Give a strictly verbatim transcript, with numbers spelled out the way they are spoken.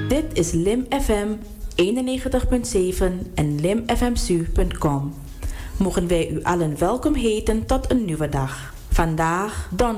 Dit is Lim F M eenennegentig punt zeven en limfmsu punt com. Mogen wij u allen welkom heten tot een nieuwe dag. Vandaag, donderdag.